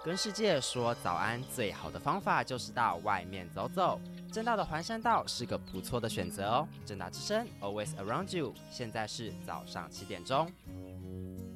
跟世界说早安最好的方法就是到外面走走。正大的环山道是个不错的选择哦。正大之声 Always Around You， 现在是早上7点钟。